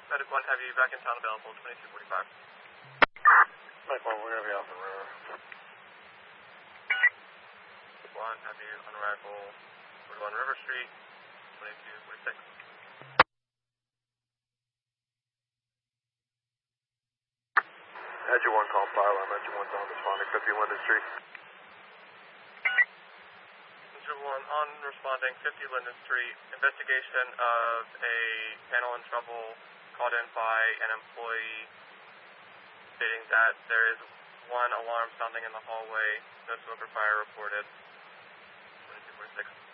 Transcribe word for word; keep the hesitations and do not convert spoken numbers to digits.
Medic one, have you back in town available, twenty-two forty-five. Mike one, we're going to be off the river. one, have you on arrival, forty-one River Street, twenty-two forty-six. Edge one, call fire alarm, Edge one's on responding, fifty Linden Street. Edge one, on responding, fifty Linden Street, investigation of a panel in trouble called in by an employee stating that there is one alarm sounding in the hallway, no smoke or fire reported, twenty-two forty-six.